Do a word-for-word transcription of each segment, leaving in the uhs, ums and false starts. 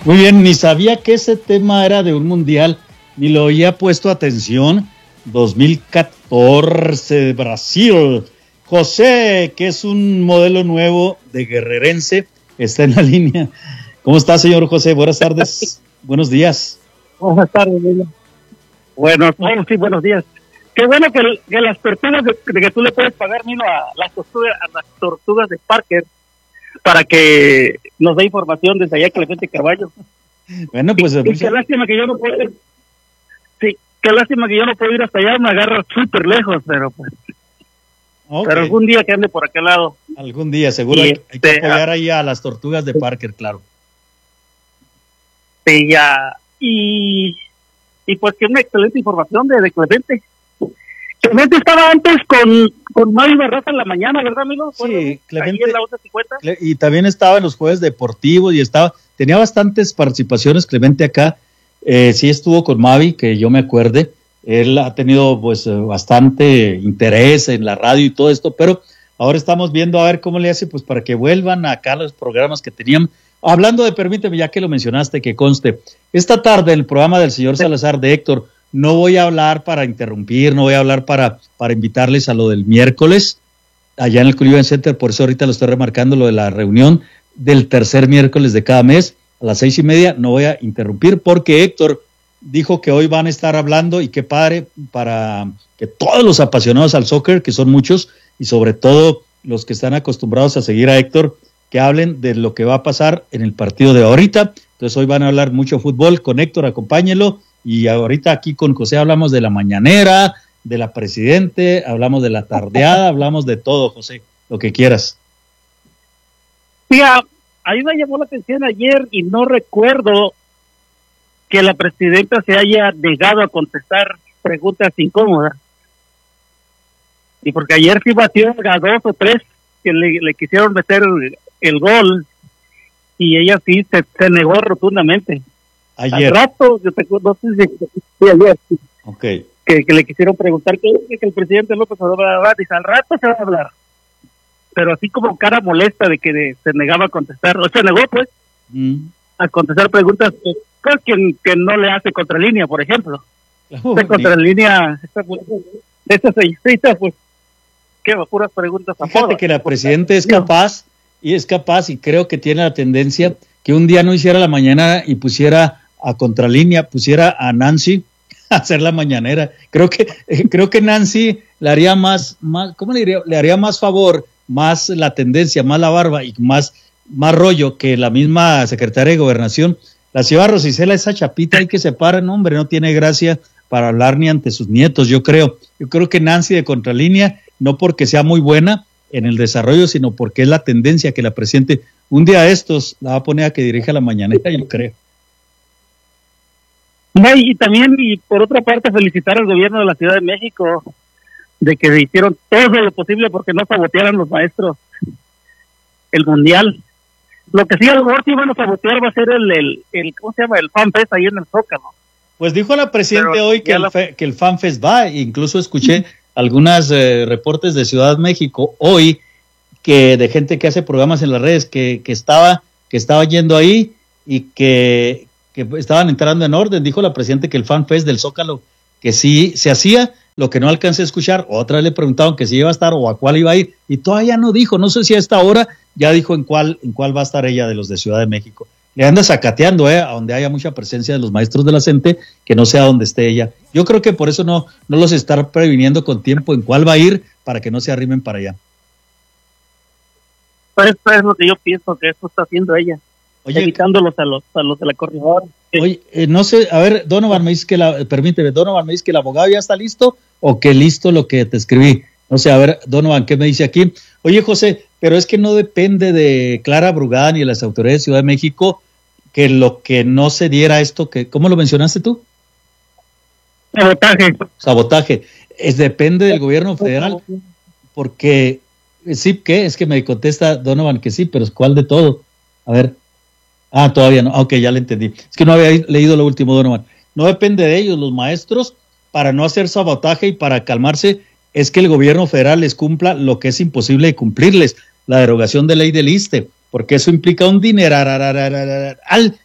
Muy bien, ni sabía que ese tema era de un mundial, ni lo había puesto atención. dos mil catorce de Brasil. José, que es un modelo nuevo de guerrerense, está en la línea. ¿Cómo está, señor José? Buenas tardes, buenos días. Buenas tardes, Milo. Bueno, bueno, sí, buenos días. Qué bueno que, que las tortugas, de, de que tú le puedes pagar, Milo, a las tortugas, a las tortugas de Parker, para que nos dé información desde allá, Clemente Carballo. Bueno, pues... Y, y qué lástima que yo no puedo ir, sí, qué lástima que yo no puedo ir hasta allá, me agarro súper lejos, pero pues... Okay. Pero algún día que ande por aquel lado. Algún día, seguro hay, hay que apoyar ahí a las tortugas de Parker, claro. Sí, ya, y... Y pues que una excelente información de, de Clemente. Clemente estaba antes con, con Mavi Barraza en la mañana, ¿verdad, amigo? Sí, Clemente. Ahí en la once cincuenta. Y también estaba en los Jueves Deportivos y estaba, tenía bastantes participaciones Clemente acá. Eh, sí estuvo con Mavi, que yo me acuerde. Él ha tenido pues bastante interés en la radio y todo esto, pero ahora estamos viendo a ver cómo le hace pues para que vuelvan acá los programas que tenían. Hablando de, permíteme, ya que lo mencionaste, que conste, esta tarde en el programa del señor Salazar de Héctor, no voy a hablar para interrumpir, no voy a hablar para, para invitarles a lo del miércoles, allá en el Cleveland Center, por eso ahorita lo estoy remarcando, lo de la reunión del tercer miércoles de cada mes, a las seis y media, no voy a interrumpir, porque Héctor dijo que hoy van a estar hablando, y qué padre, para que todos los apasionados al soccer, que son muchos, y sobre todo los que están acostumbrados a seguir a Héctor, que hablen de lo que va a pasar en el partido de ahorita. Entonces hoy van a hablar mucho fútbol con Héctor, acompáñelo, y ahorita aquí con José hablamos de la mañanera, de la presidente, hablamos de la tardeada, hablamos de todo, José, lo que quieras. Sí, a, a mí me llamó la atención ayer y no recuerdo que la presidenta se haya negado a contestar preguntas incómodas. Y porque ayer sí batió a dos o tres que le, le quisieron meter el, el gol y ella sí se, se negó rotundamente. Ayer. Al rato, yo te, no sé si, sí, ayer, sí, okay. que, que le quisieron preguntar que, que el presidente López Obrador dice, al rato se va a hablar. Pero así como cara molesta de que de, se negaba a contestar, o se negó pues, mm. a contestar preguntas que, que, que no le hace contralínea, por ejemplo. Oh, esta contralínea, esta, esta señorita, pues, que va puras preguntas a Fíjate que la presidenta es capaz, y es capaz, y creo que tiene la tendencia, que un día no hiciera la mañana y pusiera a contralínea, pusiera a Nancy a hacer la mañanera. Creo que, eh, creo que Nancy le haría más, más, ¿cómo le diría? Le haría más favor, más la tendencia, más la barba y más, más rollo que la misma secretaria de Gobernación. La señora Rosicela, esa chapita ahí que se para, no, hombre, no tiene gracia para hablar ni ante sus nietos, yo creo. Yo creo que Nancy de contralínea, no porque sea muy buena en el desarrollo, sino porque es la tendencia que la presidente, un día de estos, la va a poner a que dirija la mañanera, yo creo. Y también, y por otra parte, felicitar al gobierno de la Ciudad de México de que hicieron todo lo posible porque no sabotearan los maestros el mundial. Lo que sí a lo mejor sí van a sabotear va a ser el, el, el ¿cómo se llama? El FanFest ahí en el Zócalo. Pues dijo la presidenta Pero hoy que el, la... fe, que el FanFest va, incluso escuché uh-huh. algunos eh, reportes de Ciudad de México hoy, que de gente que hace programas en las redes, que, que estaba que estaba yendo ahí y que, que estaban entrando en orden. Dijo la presidenta que el FanFest del Zócalo, que sí se hacía, lo que no alcancé a escuchar, otra vez le preguntaron que si iba a estar o a cuál iba a ir, y todavía no dijo, no sé si a esta hora ya dijo en cuál, en cuál va a estar ella de los de Ciudad de México. Le anda sacateando, eh, a donde haya mucha presencia de los maestros de la CENTE, que no sea donde esté ella. Yo creo que por eso no, no los está previniendo con tiempo en cuál va a ir, para que no se arrimen para allá. Pues eso es lo que yo pienso que eso está haciendo ella. Oye, evitándolos a los, a los de la corredora. Oye, eh, no sé, a ver, Donovan me dice que la, permíteme, Donovan me dice que el abogado ya está listo, o que listo lo que te escribí. No sé, a ver, Donovan, ¿qué me dice aquí? Oye, José, pero es que no depende de Clara Brugada ni de las autoridades de Ciudad de México que lo que no se diera esto, que, ¿cómo lo mencionaste tú? Sabotaje. Sabotaje. Es, depende del gobierno federal, porque, sí, ¿qué? Es que me contesta Donovan que sí, pero ¿cuál de todo? A ver. Ah, todavía no. Ok, ya le entendí. Es que no había leído lo último, Donovan. No depende de ellos, los maestros, para no hacer sabotaje y para calmarse, es que el gobierno federal les cumpla lo que es imposible de cumplirles, la derogación de ley del ISSSTE, porque eso implica un dineral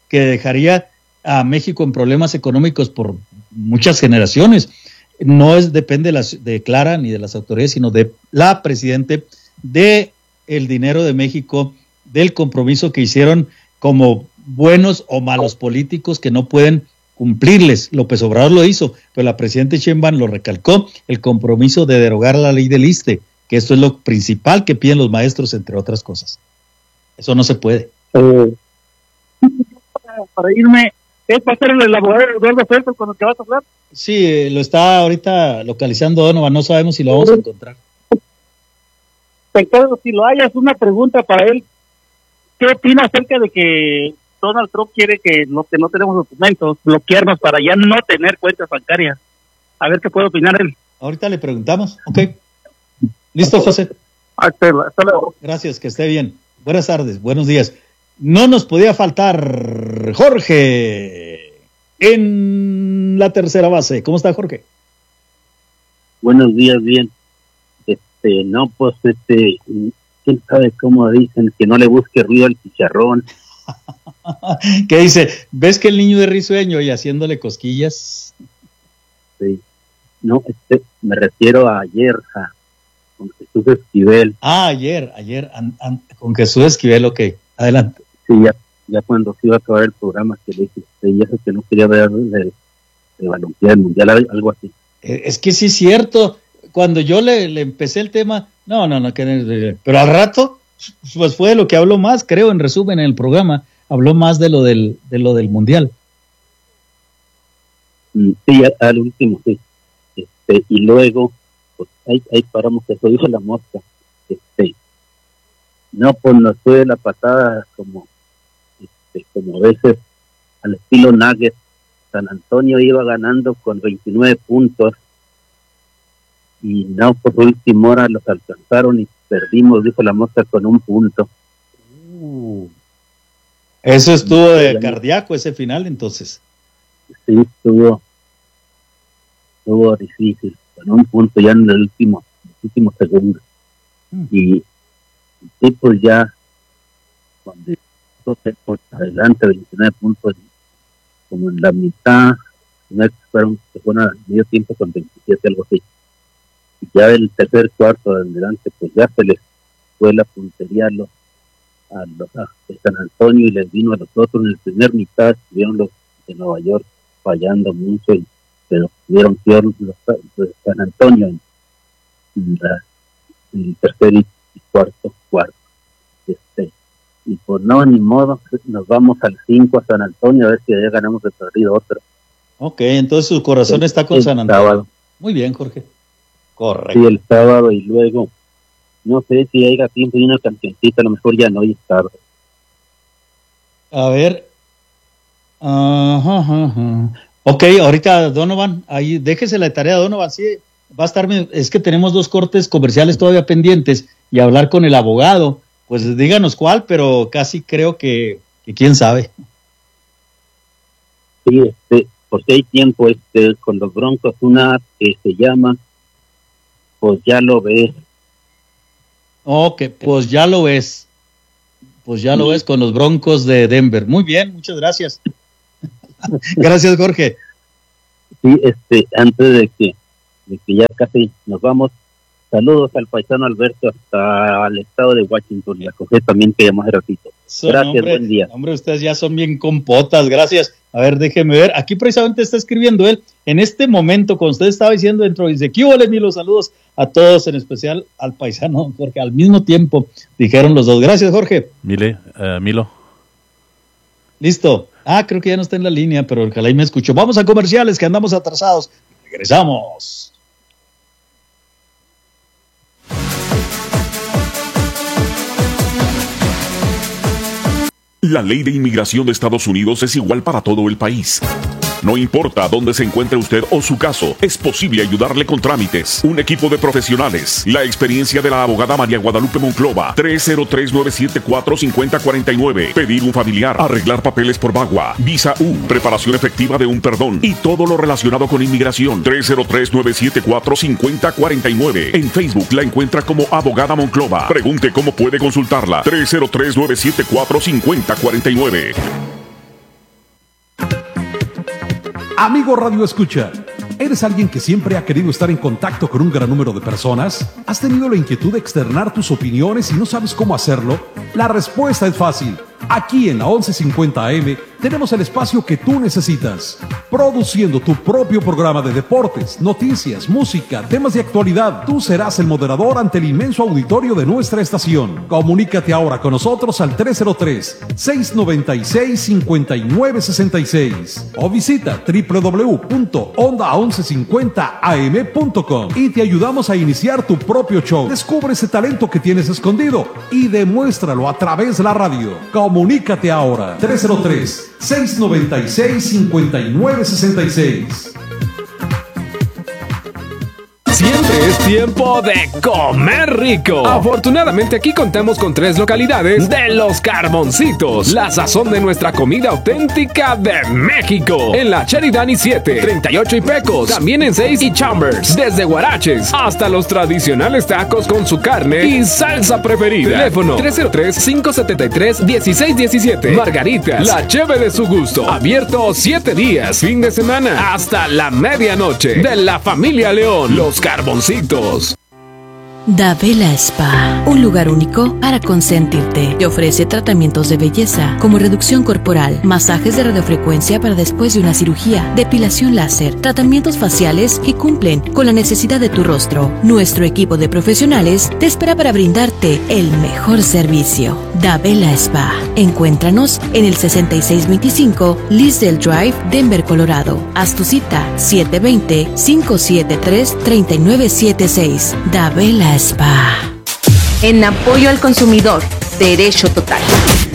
que dejaría a México en problemas económicos por muchas generaciones. No es depende de, las, de Clara ni de las autoridades, sino de la presidente, de el dinero de México, del compromiso que hicieron como buenos o malos políticos que no pueden cumplirles. López Obrador lo hizo, pero la presidenta Sheinbaum lo recalcó, el compromiso de derogar la ley del ISSSTE, que esto es lo principal que piden los maestros, entre otras cosas. Eso no se puede. Eh, para irme, ¿es pasar el abogado Eduardo Felton con el que vas a hablar? Sí, lo está ahorita localizando Donovan, no sabemos si lo vamos a encontrar. Ricardo, si lo hayas, una pregunta para él. ¿Qué opina acerca de que Donald Trump quiere que los que no tenemos documentos bloquearnos para ya no tener cuentas bancarias? A ver qué puede opinar él. Ahorita le preguntamos. Ok. Listo, José. Hasta, hasta luego. Gracias, que esté bien. Buenas tardes, buenos días. No nos podía faltar Jorge en la tercera base. ¿Cómo está, Jorge? Buenos días, bien. Este, no, pues, este, quién sabe cómo dicen que no le busque ruido al chicharrón. ¿Qué dice? ¿Ves que el niño es risueño y haciéndole cosquillas? Sí. No, este, me refiero a ayer, a, con Jesús Esquivel. Ah, ayer, ayer, an, an, con Jesús Esquivel, ok, adelante. Sí, ya, ya cuando se iba a acabar el programa, que le dije, y eso que no quería ver de, de balompié del mundial, algo así. Es que sí es cierto, cuando yo le, le empecé el tema, no, no, no, que, pero al rato, pues fue de lo que habló más, creo, en resumen, en el programa, habló más de lo del, de lo del mundial. Sí, al último, sí. Este, y luego, pues ahí, ahí paramos, eso dijo la mosca. Este, no, pues nos fue la patada como, este, como a veces al estilo Nuggets. San Antonio iba ganando con veintinueve puntos y no, por última hora los alcanzaron y perdimos, dijo la mosca, con un punto. Uh, eso estuvo de cardíaco ese final, entonces. Sí, estuvo, estuvo difícil, con un punto ya en el último, último segundo. Mm. Y, y pues ya, cuando por adelante, veintinueve puntos, como en la mitad, no fueron, se fueron a medio tiempo con veintisiete, algo así. Y ya el tercer cuarto de adelante, pues ya se les fue la puntería a los, a los a San Antonio y les vino a los otros. En el primer mitad estuvieron los de Nueva York fallando mucho, y, pero tuvieron peor los, los de San Antonio en, en, la, en el tercer y, y cuarto cuarto. Este, y pues no, ni modo, nos vamos al cinco a San Antonio a ver si ya ganamos de perdido otro. Ok, entonces su corazón el, está con San Antonio. Sábado. Muy bien, Jorge. Correcto. Sí, el sábado, y luego, no sé si haya tiempo y una cancioncita, a lo mejor ya no, y es tarde. A ver. Ajá, ajá, ajá. Ok, ahorita Donovan, ahí déjese la tarea, Donovan, sí, va a estar, es que tenemos dos cortes comerciales todavía pendientes y hablar con el abogado, pues díganos cuál, pero casi creo que, que quién sabe. Sí, este, porque hay tiempo, este, con los Broncos, una que se llama Pues Ya Lo Ves. Ok, pues ya lo ves. Pues ya sí. Lo ves con los Broncos de Denver. Muy bien, muchas gracias. Gracias, Jorge. Sí, este, antes de que, de que ya casi nos vamos, saludos al paisano Alberto hasta el estado de Washington y a José también, que llamó hace ratito. Son, gracias, hombre, buen día. Hombre, ustedes ya son bien compotas, gracias. A ver, déjeme ver. Aquí precisamente está escribiendo él, en este momento, cuando usted estaba diciendo dentro, dice, ¿qué hubo, Milo? Saludos a todos, en especial al paisano, porque al mismo tiempo dijeron los dos. Gracias, Jorge. Mile, uh, Milo. Listo. Ah, creo que ya no está en la línea, pero ojalá y me escuchó. Vamos a comerciales, que andamos atrasados. Regresamos. La ley de inmigración de Estados Unidos es igual para todo el país. No importa dónde se encuentre usted o su caso, es posible ayudarle con trámites. Un equipo de profesionales. La experiencia de la abogada María Guadalupe Monclova. tres cero tres, nueve siete cuatro, cinco cero cuatro nueve. Pedir un familiar. Arreglar papeles por VAWA. Visa U. Preparación efectiva de un perdón. Y todo lo relacionado con inmigración. tres cero tres, nueve siete cuatro, cinco cero cuatro nueve. En Facebook la encuentra como Abogada Monclova. Pregunte cómo puede consultarla. tres cero tres, nueve siete cuatro, cinco cero cuatro nueve. Amigo Radio Escucha, ¿eres alguien que siempre ha querido estar en contacto con un gran número de personas? ¿Has tenido la inquietud de externar tus opiniones y no sabes cómo hacerlo? La respuesta es fácil. Aquí en la once cincuenta A M tenemos el espacio que tú necesitas. Produciendo tu propio programa de deportes, noticias, música, temas de actualidad. Tú serás el moderador ante el inmenso auditorio de nuestra estación. Comunícate ahora con nosotros al tres cero tres, seis nueve seis, cinco nueve seis seis o visita doble u doble u doble u punto onda once cincuenta a m punto com y te ayudamos a iniciar tu propio show. Descubre ese talento que tienes escondido y demuéstralo a través de la radio. Comunícate ahora, tres cero tres, seis nueve seis, cinco nueve seis seis. Siempre es tiempo de comer rico. Afortunadamente aquí contamos con tres localidades de Los Carboncitos, la sazón de nuestra comida auténtica de México. En la Sheridan y siete, treinta y ocho y Pecos, también en seis y Chambers, desde Guaraches hasta los tradicionales tacos con su carne y salsa preferida. Teléfono tres cero tres, cinco siete tres, uno seis uno siete. Margaritas, la cheve de su gusto. Abierto siete días, fin de semana, hasta la medianoche. De la familia León, Los Carboncitos. Davela Spa, un lugar único para consentirte. Te ofrece tratamientos de belleza como reducción corporal, masajes de radiofrecuencia para después de una cirugía, depilación láser, tratamientos faciales que cumplen con la necesidad de tu rostro. Nuestro equipo de profesionales te espera para brindarte el mejor servicio. Davela Spa. Encuéntranos en el sesenta y seis veinticinco Lisdale Drive, Denver, Colorado. Haz tu cita siete dos cero, cinco siete tres, tres nueve siete seis. Davela Spa. En apoyo al consumidor, Derecho Total.